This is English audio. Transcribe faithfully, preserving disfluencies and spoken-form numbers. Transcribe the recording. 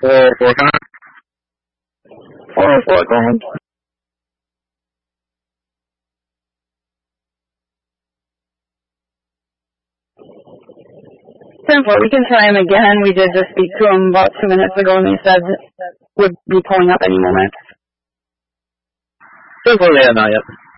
four oh four, come on. four oh four, go ahead. ten four, we can try him again. We did just speak to him about two minutes ago, and they said would be pulling up any moment. ten four, yeah, not yet.